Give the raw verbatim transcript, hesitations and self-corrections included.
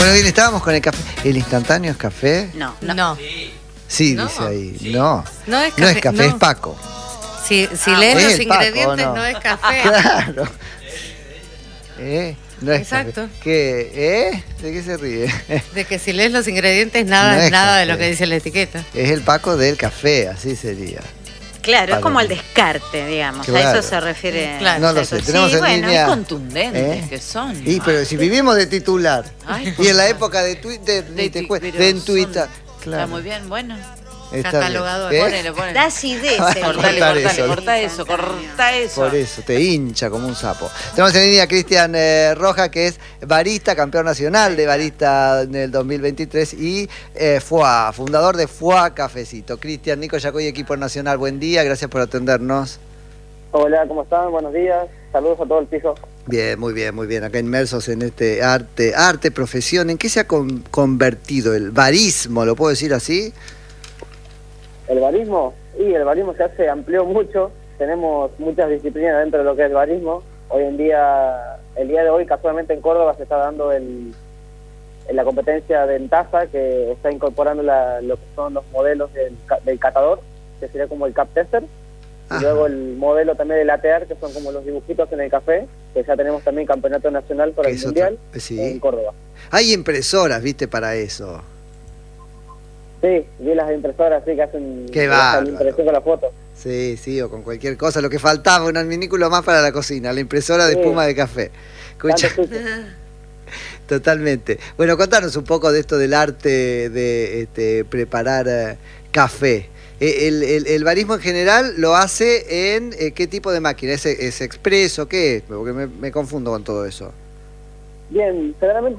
Bueno, bien, estábamos con el café. ¿El instantáneo es café? No, no. No. Sí, No. dice ahí. No. No es No café. es café, no. es Paco. Si, si Ah, lees bueno. los Es el Paco, ingredientes, ¿no? no es café. Claro. ¿Eh? No es Exacto. café. ¿Qué? ¿Eh? ¿De qué se ríe? De que si lees los ingredientes, nada No es es nada de café. lo que dice la etiqueta. Es el Paco del café, así sería. Claro, Para es como mí. el descarte, digamos. Claro. A eso se refiere. Claro. No lo sé, Sí, tenemos en bueno, línea... Qué contundentes ¿Eh? que son. Y pero si vivimos de titular Ay, y en la por época de Twitter ni De te tu- cue- pero de en son- Twitter, Está muy bien, bueno. Está Catalogador. bien. ¿Eh? Ponelo, ponelo. Da acidez. Cortale, el Cortale, cortar cortale, eso. corta eso, corta eso. Por eso, te hincha como un sapo. Tenemos en línea a Cristian eh, Roja, que es barista, campeón nacional de barista en el dos mil veintitrés y eh, F U A, fundador de F U A Cafecito. Cristian, Nico Yacoy, equipo nacional, buen día, gracias por atendernos. Hola, ¿cómo están? Buenos días. Saludos a todo el piso. Bien, muy bien, muy bien. Acá inmersos en este arte, arte, profesión. ¿En qué se ha con- convertido el barismo? ¿Lo puedo decir así? El barismo, y el barismo ya se amplió mucho. Tenemos muchas disciplinas dentro de lo que es el barismo. Hoy en día, el día de hoy, casualmente en Córdoba se está dando el, en la competencia de Entaza, que está incorporando la- lo que son los modelos del, ca- del catador, que sería como el cap tester. Y Ajá. luego el modelo también del latear, que son como los dibujitos en el café, que ya tenemos también campeonato nacional para Que el es mundial otro- sí. en Córdoba. Hay impresoras, viste, para eso. Sí, vi las impresoras así que hacen Qué que hacen bárbaro. la impresión con la foto. Sí, sí, o con cualquier cosa. Lo que faltaba, un adminículo más para la cocina, la impresora de Sí. espuma de café. Escucha, Tanto sucio. totalmente. Bueno, contanos un poco de esto del arte de este, preparar eh, café. Eh, El, el, el barismo en general lo hace en eh, qué tipo de máquina, ¿es, es expreso? ¿Qué es? Porque me, me confundo con todo eso. Bien, generalmente